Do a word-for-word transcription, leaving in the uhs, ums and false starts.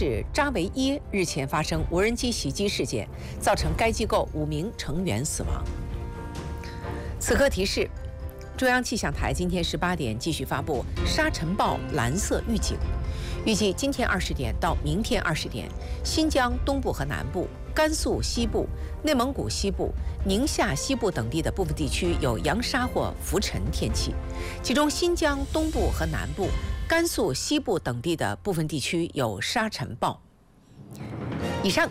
市扎维耶日前发生无人机袭击事件，造成该机构五名成员死亡。此刻提示：中央气象台今天十八点继续发布沙尘暴蓝色预警，预计今天二十点到明天二十点，新疆东部和南部、甘肃西部、内蒙古西部、宁夏西部等地的部分地区有扬沙或浮尘天气，其中新疆东部和南部、甘肃西部等地的部分地区有沙尘暴。以上